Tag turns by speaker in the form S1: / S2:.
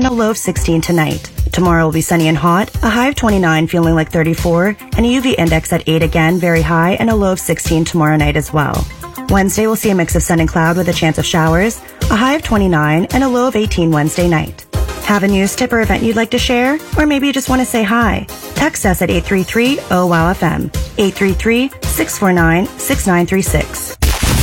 S1: and a low of 16 tonight. Tomorrow will be sunny and hot, a high of 29, feeling like 34, and a UV index at 8 again, very high, and a low of 16 tomorrow night as well. Wednesday will see a mix of sun and cloud with a chance of showers, a high of 29, and a low of 18 Wednesday night. Have a news tip or event you'd like to share? Or maybe you just want to say hi? Text us at 833-OWOW-FM, 833-649-6936.